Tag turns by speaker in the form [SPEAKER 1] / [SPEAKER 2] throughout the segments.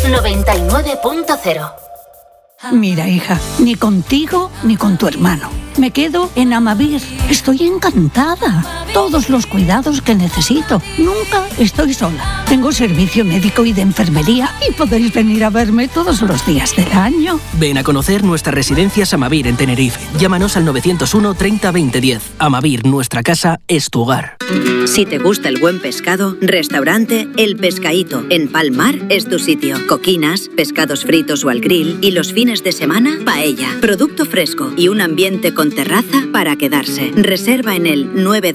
[SPEAKER 1] 99.0.
[SPEAKER 2] Mira, hija, ni contigo ni con tu hermano. Me quedo en Amavir. Estoy encantada. Todos los cuidados que necesito. Nunca estoy sola. Tengo servicio médico y de enfermería y podéis venir a verme todos los días del año.
[SPEAKER 3] Ven a conocer nuestras residencias Amavir en Tenerife. Llámanos al 901 30 20 10. Amavir, nuestra casa es tu hogar.
[SPEAKER 4] Si te gusta el buen pescado, restaurante El Pescaíto en Palmar es tu sitio. Coquinas, pescados fritos o al grill y los fines de semana, paella. Producto fresco y un ambiente con terraza para quedarse. Reserva en el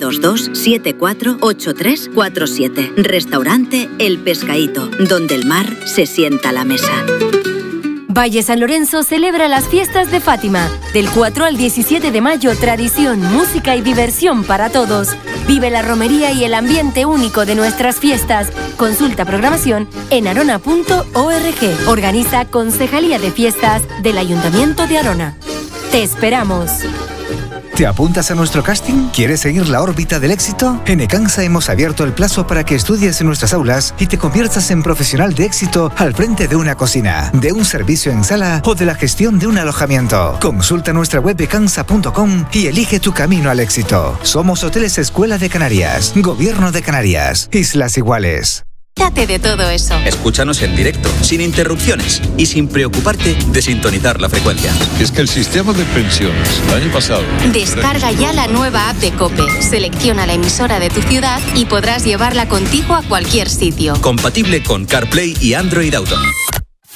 [SPEAKER 4] 922-748347. Restaurante El Pescaíto, donde el mar se sienta a la mesa.
[SPEAKER 5] Valle San Lorenzo celebra las fiestas de Fátima. Del 4 al 17 de mayo, tradición, música y diversión para todos. Vive la romería y el ambiente único de nuestras fiestas. Consulta programación en arona.org. Organiza Concejalía de Fiestas del Ayuntamiento de Arona. ¡Te esperamos!
[SPEAKER 6] ¿Te apuntas a nuestro casting? ¿Quieres seguir la órbita del éxito? En Ecansa hemos abierto el plazo para que estudies en nuestras aulas y te conviertas en profesional de éxito al frente de una cocina, de un servicio en sala o de la gestión de un alojamiento. Consulta nuestra web ecansa.com y elige tu camino al éxito. Somos Hoteles Escuela de Canarias, Gobierno de Canarias, Islas Iguales.
[SPEAKER 7] Date de todo eso.
[SPEAKER 8] Escúchanos en directo, sin interrupciones y sin preocuparte de sintonizar la frecuencia.
[SPEAKER 9] Es que el sistema de pensiones, el año pasado...
[SPEAKER 7] Descarga ya la nueva app de COPE. Selecciona la emisora de tu ciudad y podrás llevarla contigo a cualquier sitio.
[SPEAKER 8] Compatible con CarPlay y Android Auto.